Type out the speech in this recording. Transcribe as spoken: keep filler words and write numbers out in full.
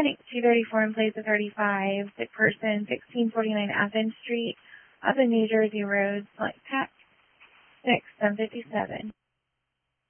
Mechanic two thirty-four in place of thirty-five, sick person sixteen forty-nine Athens Street, Upton, New Jersey Road, select tax six seven fifty-seven.